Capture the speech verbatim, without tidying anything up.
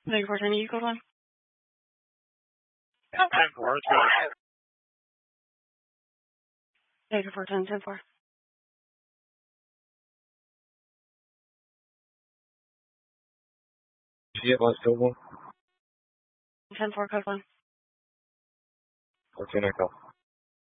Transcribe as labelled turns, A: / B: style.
A: Thank you for attending. You code one.
B: ten four, let's go.
A: Thank you for attending. ten four.
C: Did you get my code one?
A: ten four, code one.
C: Okay, Echo.